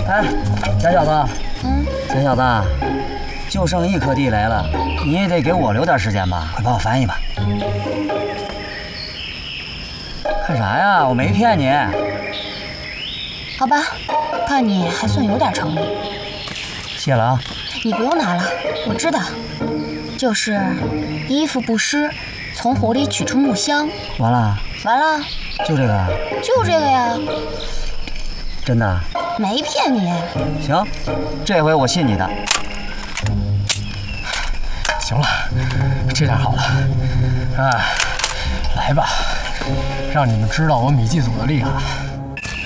哎，小小子，小小子，就剩1颗地雷了，你也得给我留点时间吧？快帮我翻译吧。看啥呀？我没骗你。 好吧，看你还算有点诚意。 谢了啊。 你不用拿了，我知道，就是衣服不湿，从火里取出木香。 完了。 完了。 就这个？ 就这个呀。 真的？ 没骗你。 行，这回我信你的。 行了，这下好了。哎，来吧，让你们知道我米祭祖的厉害。